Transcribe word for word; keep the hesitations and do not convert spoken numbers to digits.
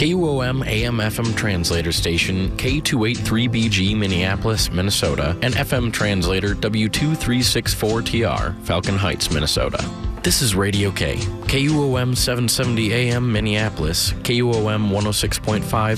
K U O M A M F M translator station K two eighty-three B G Minneapolis, Minnesota, and F M translator W two three six four T R Falcon Heights, Minnesota. This is Radio K, K U O M seven seventy A M Minneapolis, K U O M one oh six point five